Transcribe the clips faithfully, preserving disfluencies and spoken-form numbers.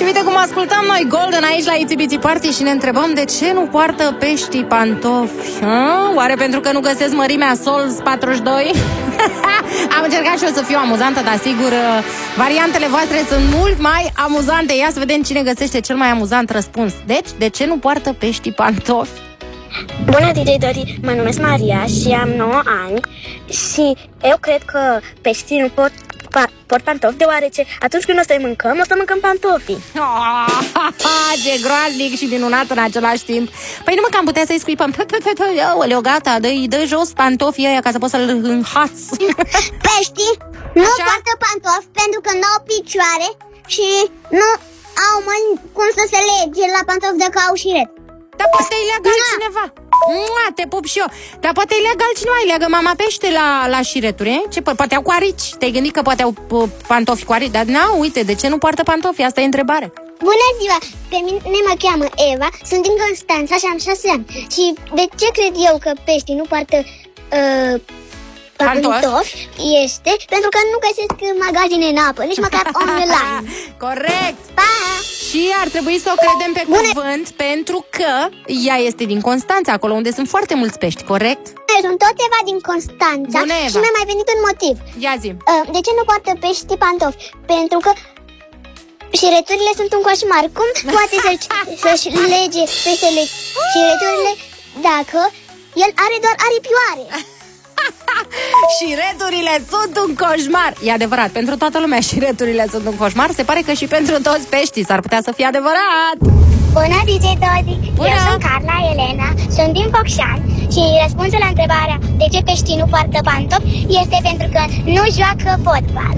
uite cum ascultăm noi Golden aici la Itsy Bitsy Party și ne întrebăm de ce nu poartă peștii pantofi. Ha? Oare pentru că nu găsesc mărimea Sols patruzeci și doi? Am încercat și eu să fiu amuzantă, dar sigur variantele voastre sunt mult mai amuzante. Ia să vedem cine găsește cel mai amuzant răspuns. Deci, de ce nu poartă peștii pantofi? Bună, D J Dori, mă numesc Maria și am nouă ani și eu cred că peștii nu pot pa- port pantofi, deoarece atunci când o să-i mâncăm, o să mâncăm pantofii. Oh, ce groaznic și minunat în același timp. Păi nu mă, că am putea să-i scuipăm. Oleu, gata, dă-i, dă jos pantofii ăia ca să poți să-l înhați. Peștii nu Așa? poartă pantofi pentru că nu au picioare și nu au mâini cum să se lege la pantofi dacă au șiret. Dar poate îi leagă altcineva. Mua, te pup și eu. Dar poate îi leagă altcineva, îi leagă mama pește la, la șireturi, eh? Ce, poate au cu arici. Te-ai gândit că poate au pantofi cu arici? Dar n-au, uite, de ce nu poartă pantofi? Asta e întrebare. Bună ziua! Pe mine mă cheamă Eva, sunt din Constanța și am șase ani. Și de ce cred eu că peștii nu poartă uh, pantofi? Este pentru că nu găsesc magazine în apă, nici măcar online. Corect! Pa! Și ar trebui să o credem pe Bună. cuvânt, pentru că ea este din Constanța, acolo unde sunt foarte mulți pești, corect? Eu sunt tot Eva din Constanța. Bună, Eva. Și mi-a mai venit un motiv. Ia zi. Uh, de ce nu poartă peștii pantofi? Pentru că șireturile sunt un coșmar. Cum poate să-și, să-și lege peștele șireturile dacă el are doar aripioare? Șireturile sunt un coșmar. E adevărat, pentru toată lumea șireturile sunt un coșmar. Se pare că și pentru toți peștii s-ar putea să fie adevărat. Bună, D J Dodi! Eu sunt Carla Elena, sunt din Focșani și răspunsul la întrebarea de ce peștii nu poartă pantofi este pentru că nu joacă fotbal.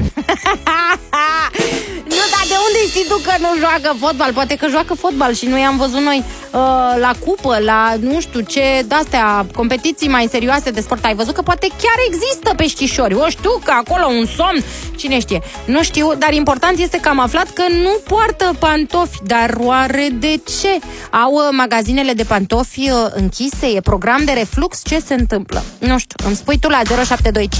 Nu, dar de unde știi tu că nu joacă fotbal? Poate că joacă fotbal și nu i-am văzut noi uh, la cupă, la nu știu ce, de-astea, competiții mai serioase de sport. Ai văzut că poate chiar există peștișori. O știu că acolo un somn, cine știe. Nu știu, dar important este că am aflat că nu poartă pantofi. Dar oare de ce? Au uh, magazinele de pantofi uh, închise? E program de reflux? Ce se întâmplă? Nu știu, îmi spui tu la zero șapte doi cinci